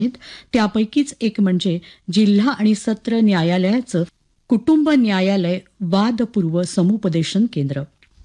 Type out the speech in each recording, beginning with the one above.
त्यापैकीच एक म्हणजे जिल्हा आणि सत्र न्यायालयाचं कुटुंब न्यायालय वादपूर्व समुपदेशन केंद्र.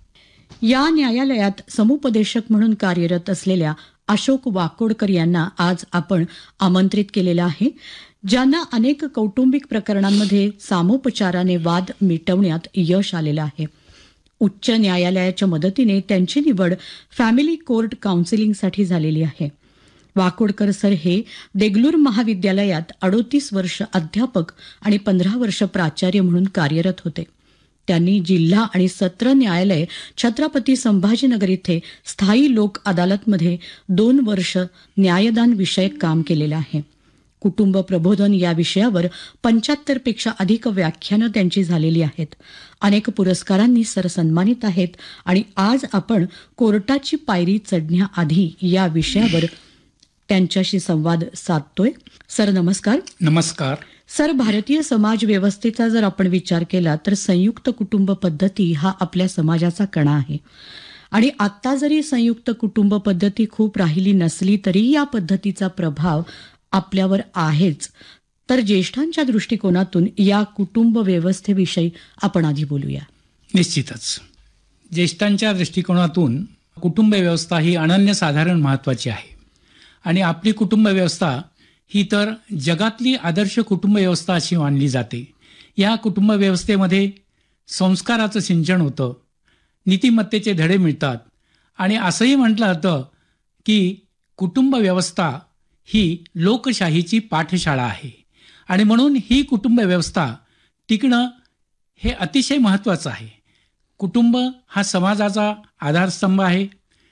या न्यायालयात समुपदेशक म्हणून कार्यरत असलेल्या अशोक वाकोडकर यांना आज आपण आमंत्रित केलेलं आहे, ज्यांना अनेक कौटुंबिक प्रकरणांमध्ये सामोपचाराने वाद मिटवण्यात यश आलेलं आहे. उच्च न्यायालयाच्या मदतीने त्यांची निवड फॅमिली कोर्ट काउन्सिलिंगसाठी झालेली आहे. वाकोडकर सर हे देगलूर महाविद्यालयात 38 वर्ष अध्यापक आणि 15 वर्ष प्राचार्य म्हणून कार्यरत होते. त्यांनी जिल्हा आणि सत्र न्यायालय छत्रपती संभाजीनगर इथे स्थायी लोक अदालतमध्ये 2 वर्ष न्यायदान विषयक काम केलेलं आहे. कुटुंब प्रबोधन या विषयावर 75 पेक्षा अधिक व्याख्यानं त्यांची झालेली आहेत. अनेक पुरस्कारांनी सर सन्मानित आहेत आणि आज आपण कोर्टाची पायरी चढण्याआधी या विषयावर त्यांच्याशी संवाद साधतोय. सर नमस्कार. नमस्कार. सर, भारतीय समाज व्यवस्थेचा जर आपण विचार केला तर संयुक्त कुटुंब पद्धती हा आपल्या समाजाचा कणा आहे आणि आता जरी संयुक्त कुटुंब पद्धती खूप राहिली नसली तरी या पद्धतीचा प्रभाव आपल्यावर आहेच. तर ज्येष्ठांच्या दृष्टिकोनातून या कुटुंब व्यवस्थेविषयी आपण आधी बोलूया. निश्चितच ज्येष्ठांच्या दृष्टिकोनातून कुटुंब व्यवस्था ही अनन्यसाधारण महत्वाची आहे आणि आपली कुटुंब व्यवस्था ही तर जगातली आदर्श कुटुंब व्यवस्था अशी मानली जाते. या कुटुंब व्यवस्थेमध्ये संस्काराचं सिंचन होतं, नीतिमत्तेचे धडे मिळतात आणि असंही म्हटलं जातं की कुटुंब व्यवस्था ही लोकशाहीची पाठशाळा आहे आणि म्हणून ही कुटुंब व्यवस्था टिकणं हे अतिशय महत्त्वाचं आहे. कुटुंब हा समाजाचा आधारस्तंभ आहे,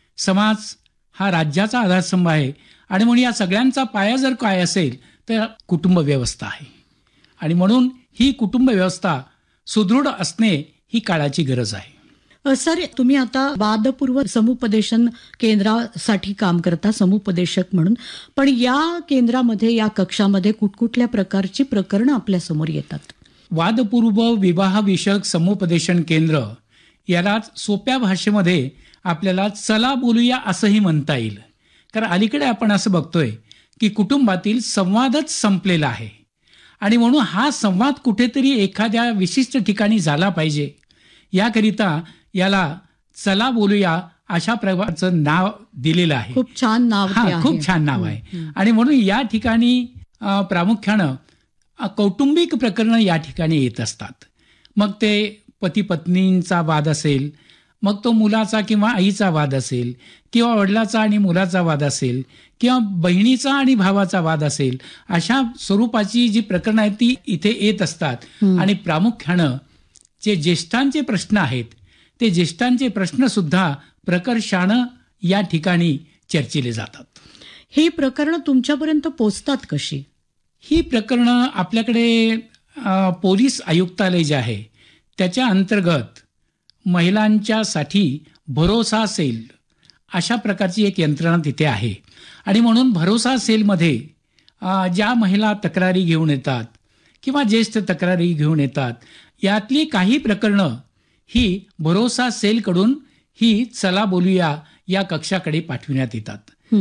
समाज हा राज्याचा आधारस्तंभ आहे आणि म्हणून या सगळ्यांचा पाया जर काय असेल तर कुटुंब व्यवस्था आहे आणि म्हणून ही कुटुंब व्यवस्था सुदृढ असणे ही काळाची गरज आहे. सर, तुम्ही आता वादपूर्व समुपदेशन केंद्रासाठी काम करता समुपदेशक म्हणून, पण या केंद्रामध्ये या कक्षामध्ये कुठकुठल्या प्रकारची प्रकरणं आपल्या समोर येतात? वादपूर्व विवाह विषयक समुपदेशन केंद्र याला सोप्या भाषेमध्ये आपल्याला चला बोलूया असंही म्हणता येईल. कारण अलीकडे आपण असं बघतोय की कुटुंबातील संवादच संपलेला आहे आणि म्हणून हा संवाद कुठेतरी एखाद्या विशिष्ट ठिकाणी झाला पाहिजे. याकरिता याला चला बोलूया अशा प्रकारचं नाव दिलेलं आहे. खूप छान नाव. खूप छान नाव आहे आणि म्हणून या ठिकाणी प्रामुख्यानं कौटुंबिक प्रकरणं या ठिकाणी येत असतात. मग ते पती पत्नींचा वाद असेल, मग तो मुलाचा किंवा आईचा वाद असेल, किंवा वडिलाचा आणि मुलाचा वाद असेल, किंवा बहिणीचा आणि भावाचा वाद असेल, अशा स्वरूपाची जी प्रकरणं आहेत ती इथे येत असतात आणि प्रामुख्यानं जे ज्येष्ठांचे प्रश्न आहेत ते ज्येष्ठांचे प्रश्न सुद्धा प्रकर्षानं या ठिकाणी चर्चिले जातात. ही प्रकरणं तुमच्यापर्यंत पोहोचतात कशी? ही प्रकरणं आपल्याकडे पोलीस आयुक्तालय जे आहे त्याच्या अंतर्गत महिलांच्यासाठी भरोसा सेल अशा प्रकारची एक यंत्रणा तिथे आहे आणि म्हणून भरोसा सेलमध्ये ज्या महिला तक्रारी घेऊन येतात किंवा ज्येष्ठ तक्रारी घेऊन येतात यातली काही प्रकरणं ही भरोसा सेलकडून ही चला बोलूया या कक्षाकडे पाठविण्यात येतात.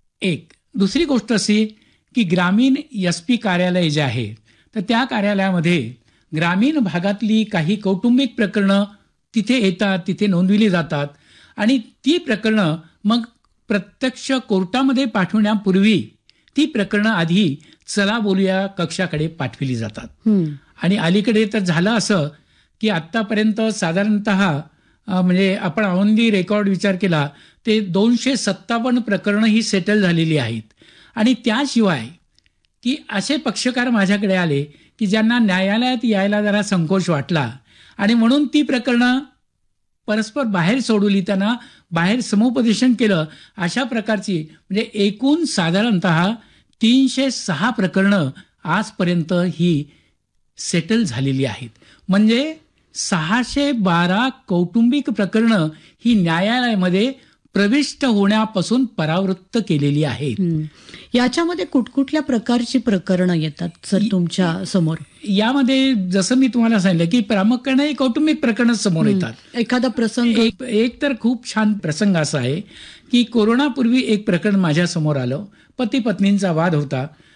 एक दुसरी गोष्ट अशी की ग्रामीण SP कार्यालय जे आहे तर त्या कार्यालयामध्ये ग्रामीण भागातली काही कौटुंबिक प्रकरणं तिथे येतात, तिथे नोंदविली जातात आणि ती प्रकरणं मग प्रत्यक्ष कोर्टामध्ये पाठवण्यापूर्वी ती प्रकरणं आधी चला बोलूया कक्षाकडे पाठविली जातात. आणि अलीकडे तर झालं असं की आत्तापर्यंत साधारणतः म्हणजे आपण ऑन दी रेकॉर्ड विचार केला ते 257 प्रकरणं ही सेटल झालेली आहेत. आणि त्याशिवाय की असे पक्षकार माझ्याकडे आले की ज्यांना न्यायालयात यायला जरा संकोच वाटला आणि म्हणून ती प्रकरणं परस्पर बाहेर सोडवली, त्यांना बाहेर समुपदेशन केलं. अशा प्रकारची म्हणजे एकूण साधारणतः 306 प्रकरणं आजपर्यंत ही सेटल झालेली आहेत. म्हणजे 612 कौटुंबिक प्रकरणं ही न्यायालयामध्ये प्रविष्ट होण्यापासून परावृत्त केलेली आहेत. याच्यामध्ये कुठकुठल्या प्रकारची प्रकरणं येतात सर तुमच्या समोर? यामध्ये जसं मी तुम्हाला सांगितलं की प्रामुख्याने कौटुंबिक प्रकरण समोर येतात. एखादा प्रसंग? एक तर खूप छान प्रसंग असा आहे की कोरोनापूर्वी एक प्रकरण माझ्या समोर आलं. पती पत्नींचा वाद होता.